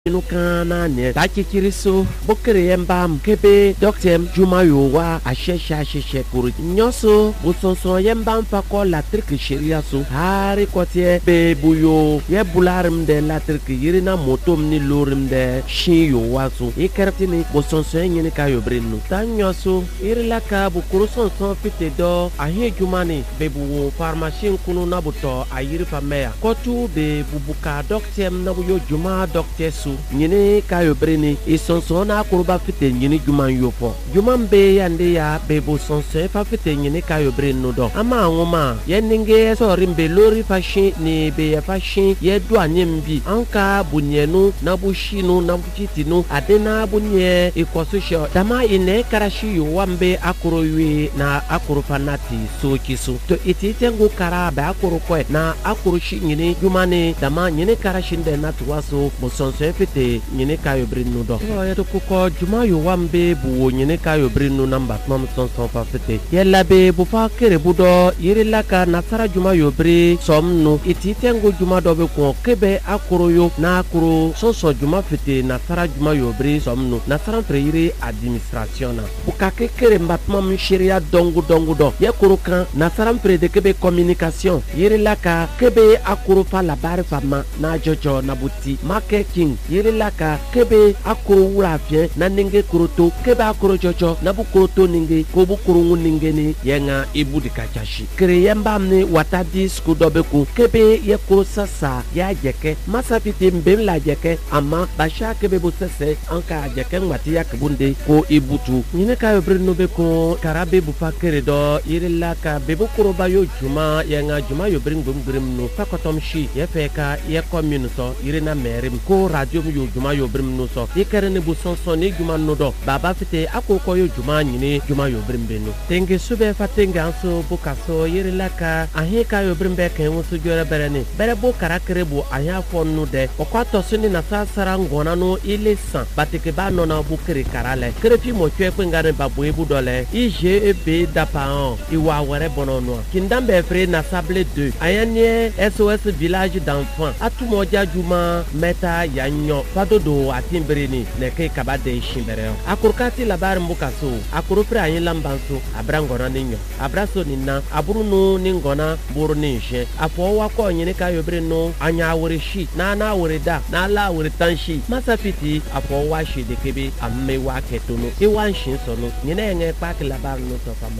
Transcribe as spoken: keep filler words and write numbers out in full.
Nukana ne Tachiriso, Bokere Mbam, Kebe, Doctem, Jumayowa, Ashesha Shekuri, Nyoso, Busonson Yembam Fako, La Trick Sheriaso, Harry Quartier, Bebuyo, Yebularim de La Trick, Yirina Motom ni Lurim de Shiyo Wasu, Ekertini, Busonson Yenikayo Brinu, Tanyoso, Irilaka, Bukuruson Son Fitedo, Ahe Jumani, Bebu, Pharmacien Kunu Nabuto, Ayirifa Mea, Kotu, Be Bubuka, Doctem, Nabuyo Juma, Doctesu. Nyine kayo breni isonso na akuruba fite nyine juman yofo juman be yande ya bebo sonso fa fite nyine kayo breni no do ama anwoma ye ninge so rimbe lori fashin ni be ya fashin ye do anyem bi anka bunyenu na bushinu na buchitinu adena bunye ikososho dama ine karashi yo wambe akurowe na akuru fanati so kisu to ititengu kara ba akuru kwe na akuru shi nyine jumane dama nyine karashi de na tuwaso bosonso fite nyine kayo brinu do so yeto kuko juma yo wambe buwo nyine kayo brinu namba mam son son fa fete yella be bu fa kere budo yiri laka nasara juma yo bre somnu ititengo juma do be ko kebe akoro yo na akoro so so juma fete nasara juma yo bre somnu nasara freyire administration na bukake kere mbatmam sheria dongu dongu do yakoro kan nasara fre de kebe communication yiri laka kebe akoro fa la bare fama na jojo na buti marketing yiri laka kebe akoro wura fie na ninge kuroto kebe akoro jojo na bu kuroto ninge ko bu kurungu ninge ni yenga ibu dikachashi kere yembamni watadi skudobeku kebe ye kuro sasa ya jeke masafiti mbem la jeke ama basha kebe bu sese anka jeke ngwati ya kebunde ko ibutu nyine kayo brino be ko karabe bu fakere do yiri laka bebu kuroba yo juma yenga juma yo bringum grim no fakotom shi ye feka ye commune so yiri na merim ko radio yo juma yo brim no so ikerene bu sonson ni juma no do baba fite akoko yo juma nyine juma yo brim be no tenge sube fatenga anso bu kaso yiri laka ahika yo brim be kan wusu jora berene bere bo karakere bu anya fonu de okwato suni na sasara ngona no ile san batike ba no na bu kere karale krepi mo twe ngare babu ebu dole igeb dapan iwa were bonono kindambe fre na sable deux ayanye S O S village d'enfants atumoja juma meta yanyo fadodo atimbreni neke kabade shimbere akurkati labar mbukaso akurupre ayin lambanso abrangona ninyo abraso ninna aburunu ningona burnishe afo wako nyine kayo breno anya worishi na na worida na la woritanshi masafiti afo washi de kebe amme wa ketono e wanshin sono nyine enge pak labar no to fama